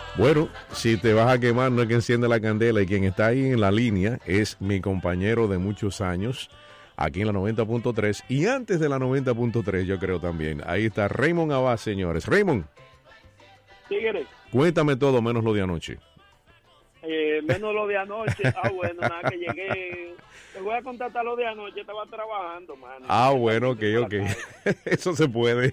Bueno, si te vas a quemar, no es que encienda la candela, y quien está ahí en la línea es mi compañero de muchos años, aquí en la 90.3, y antes de la 90.3 yo creo también. Ahí está Raymond Abad, señores. Raymond, Tigre, cuéntame todo menos lo de anoche. menos lo de anoche. Bueno, nada, que llegué. Te voy a contar lo de anoche. Estaba trabajando, mano. Bueno, ok. Eso se puede.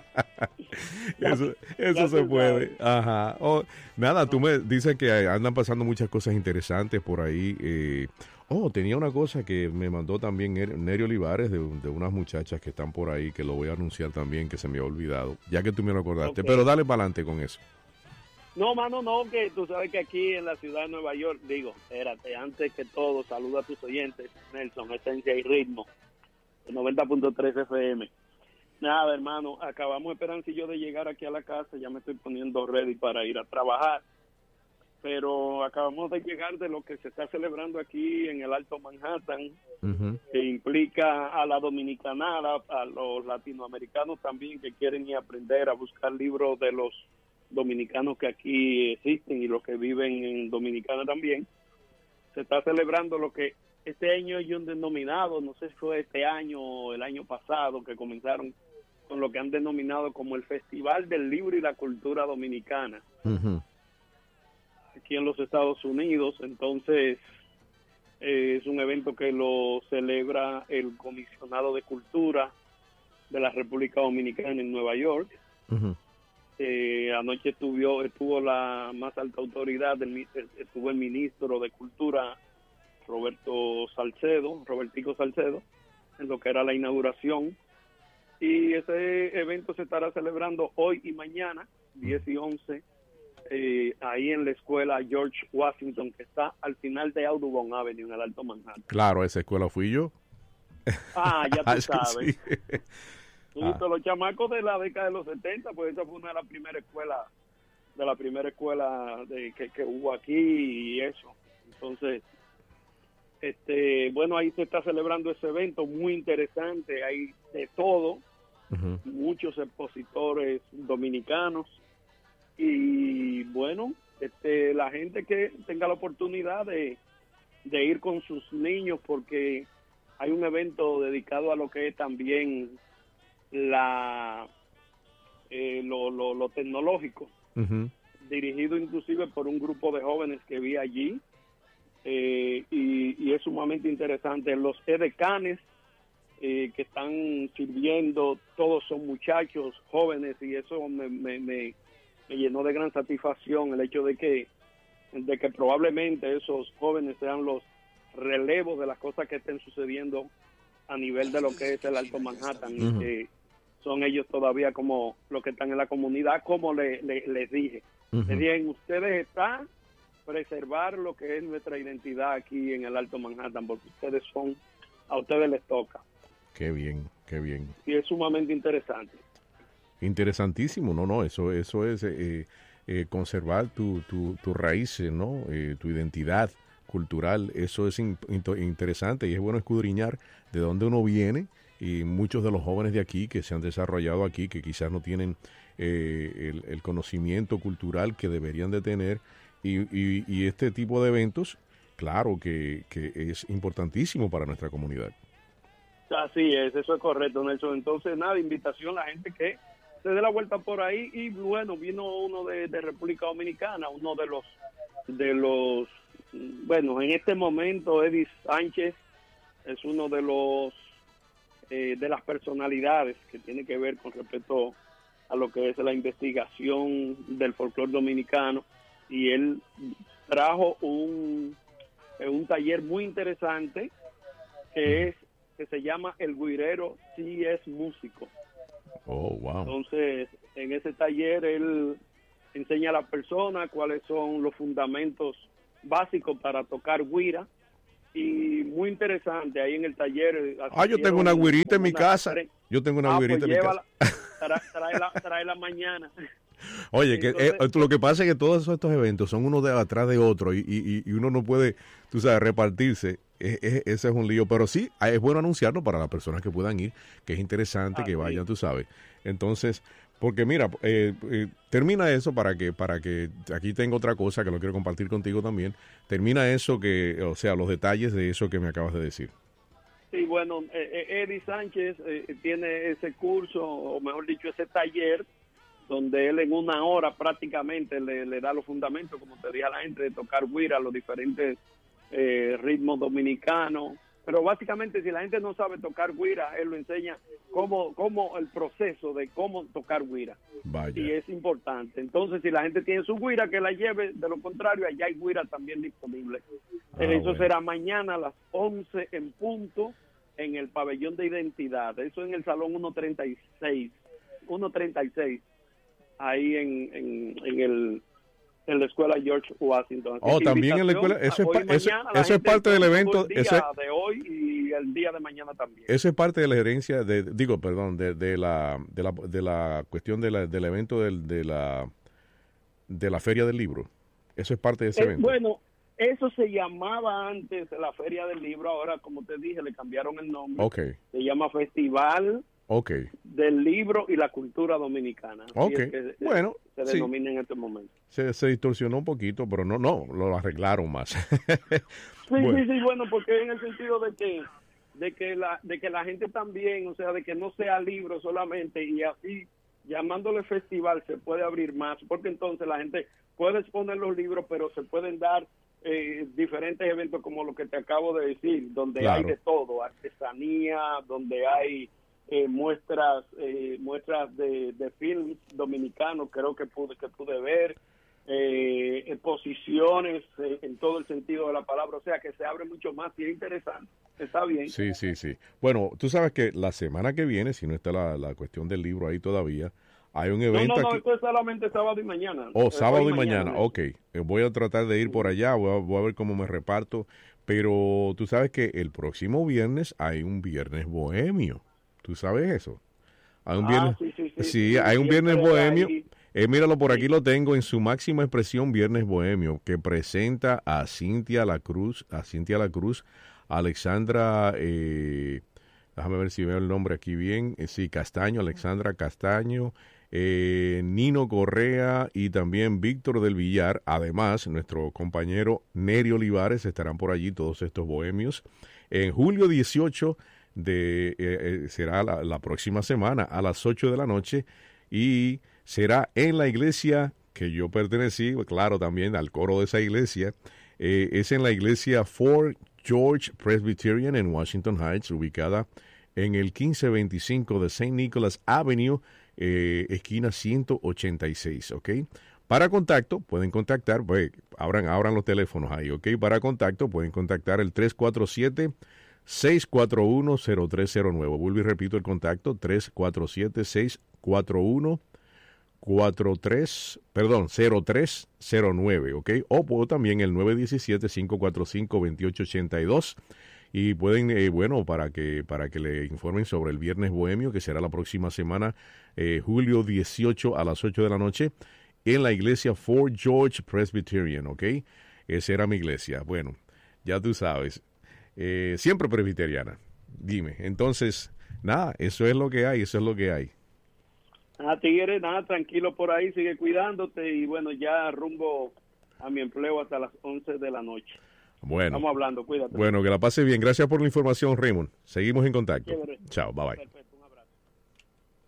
Eso se puede. Ajá. Nada, tú me dices que andan pasando muchas cosas interesantes por ahí. Tenía una cosa que me mandó también Nery Olivares de unas muchachas que están por ahí, que lo voy a anunciar también, que se me había olvidado, ya que tú me lo acordaste. Okay. Pero dale para adelante con eso. No, mano, no, que tú sabes que aquí en la ciudad de Nueva York, espérate, antes que todo, saluda a tus oyentes, Nelson, Esencia y Ritmo, el 90.3 FM. Nada, hermano, acabamos Esperancillo de llegar aquí a la casa, ya me estoy poniendo ready para ir a trabajar, pero acabamos de llegar de lo que se está celebrando aquí en el Alto Manhattan, que implica a la dominicanada, a los latinoamericanos también que quieren ir a aprender a buscar libros de los dominicanos que aquí existen y los que viven en Dominicana también. Se está celebrando lo que este año hay un denominado, no sé si fue este año o el año pasado, que comenzaron con lo que han denominado como el Festival del Libro y la Cultura Dominicana, aquí en los Estados Unidos. Entonces es un evento que lo celebra el Comisionado de Cultura de la República Dominicana en Nueva York. Anoche estuvo la más alta autoridad, estuvo el ministro de Cultura, Robertico Salcedo, en lo que era la inauguración. Y ese evento se estará celebrando hoy y mañana, 10 y 11, ahí en la escuela George Washington, que está al final de Audubon Avenue, en el Alto Manhattan. Claro, esa escuela fui yo. Ya tú sabes. Sí. Los chamacos de la década de los 70, pues esa fue una de las primeras escuelas que hubo aquí y eso. Entonces, ahí se está celebrando ese evento muy interesante, hay de todo, muchos expositores dominicanos y la gente que tenga la oportunidad de ir con sus niños, porque hay un evento dedicado a lo que es también lo tecnológico, dirigido inclusive por un grupo de jóvenes que vi allí, y es sumamente interesante. Los edecanes que están sirviendo, todos son muchachos jóvenes, y eso me llenó de gran satisfacción, el hecho de que probablemente esos jóvenes sean los relevos de las cosas que estén sucediendo a nivel de lo que es el Alto Manhattan, y que son ellos todavía como los que están en la comunidad, como les dije. Les dije, ustedes están preservar lo que es nuestra identidad aquí en el Alto Manhattan, porque a ustedes les toca. Qué bien. Y es sumamente interesante. Interesantísimo, eso es conservar tu raíces, ¿no? Tu identidad cultural, eso es interesante, y es bueno escudriñar de dónde uno viene, y muchos de los jóvenes de aquí que se han desarrollado aquí, que quizás no tienen el conocimiento cultural que deberían de tener, y este tipo de eventos, claro que es importantísimo para nuestra comunidad. Así es, eso es correcto, Nelson. Entonces, invitación a la gente que se dé la vuelta por ahí. Y vino uno de República Dominicana, uno de los en este momento Eddie Sánchez es uno de las personalidades que tiene que ver con respecto a lo que es la investigación del folclore dominicano, y él trajo un taller muy interesante que se llama El Guirero sí es músico. Oh, wow. Entonces, en ese taller él enseña a la persona cuáles son los fundamentos básicos para tocar guira, y muy interesante ahí en el taller. Yo tengo una guirita en mi casa. Yo tengo una guirita en mi casa. Tráela mañana. Oye, lo que pasa es que todos estos eventos son uno atrás de otro, y uno no puede, tú sabes, repartirse. Ese es un lío, pero sí, es bueno anunciarlo para las personas que puedan ir, que es interesante que vayan, tú sabes. Entonces, Porque mira, termina eso para que aquí tengo otra cosa que lo quiero compartir contigo también. Termina eso o sea, los detalles de eso que me acabas de decir. Sí, bueno, Eddie Sánchez tiene ese curso, o mejor dicho, ese taller, donde él en una hora prácticamente le da los fundamentos, como te dije a la gente, de tocar güira, los diferentes ritmos dominicanos. Pero básicamente, si la gente no sabe tocar güira, él lo enseña cómo el proceso de cómo tocar güira. Vaya. Y es importante. Entonces, si la gente tiene su güira, que la lleve. De lo contrario, allá hay güira también disponible. Eso será mañana a las 11 en punto en el pabellón de identidad. Eso en el salón 136, ahí en la escuela George Washington. Así también en la escuela. Eso es parte del evento. El día de hoy y el día de mañana también. Eso es parte de la gerencia, de la cuestión del evento de la Feria del Libro. Eso es parte de ese evento. Bueno, eso se llamaba antes la Feria del Libro. Ahora, como te dije, le cambiaron el nombre. Okay. Se llama Festival del Libro y la Cultura Dominicana. Okay. Bueno, se denomina en este momento. Se distorsionó un poquito, pero no, lo arreglaron más. Sí, bueno, porque en el sentido de que la gente también, o sea, de que no sea libro solamente, y así llamándole festival se puede abrir más, porque entonces la gente puede exponer los libros, pero se pueden dar diferentes eventos como lo que te acabo de decir, donde hay de todo, artesanía, donde hay muestras de films dominicanos, creo que pude ver, exposiciones en todo el sentido de la palabra, o sea que se abre mucho más y es interesante, está bien. Sí. Bueno, tú sabes que la semana que viene, si no está la cuestión del libro ahí todavía, hay un evento No, aquí. esto es solamente sábado y mañana. Sábado y mañana, ok. Voy a tratar de ir por allá, voy a ver cómo me reparto, pero tú sabes que el próximo viernes hay un viernes bohemio. ¿Tú sabes eso? Hay un viernes, sí, hay un viernes bohemio. Míralo, por aquí lo tengo en su máxima expresión, Viernes Bohemio, que presenta a Cintia La Cruz, Alexandra, déjame ver si veo el nombre aquí bien, sí, Castaño, Alexandra Castaño, Nino Correa y también Víctor del Villar. Además, nuestro compañero Neri Olivares estarán por allí, todos estos bohemios. En julio 18 será la próxima semana a las 8 de la noche y será en la iglesia que yo pertenecí, claro, también al coro de esa iglesia. Es en la iglesia Fort George Presbyterian en Washington Heights, ubicada en el 1525 de St. Nicholas Avenue, esquina 186, ¿ok? Para contacto, pueden contactar, pues, abran los teléfonos ahí, ¿ok? Para contacto, pueden contactar el 347-641-0309. Vuelvo y repito el contacto, 0309, ¿ok? O puedo también el 917-545-2882. Y pueden, para que le informen sobre el Viernes Bohemio, que será la próxima semana, julio 18 a las 8 de la noche, en la iglesia Fort George Presbyterian, ¿ok? Esa era mi iglesia. Bueno, ya tú sabes, siempre presbiteriana. Dime, entonces, nada, eso es lo que hay. Tigre, nada, tranquilo por ahí, sigue cuidándote y bueno, ya rumbo a mi empleo hasta las 11 de la noche. Bueno. Estamos hablando, cuídate. Bueno, que la pase bien. Gracias por la información, Raymond. Seguimos en contacto. Chao, bye bye. Perfecto.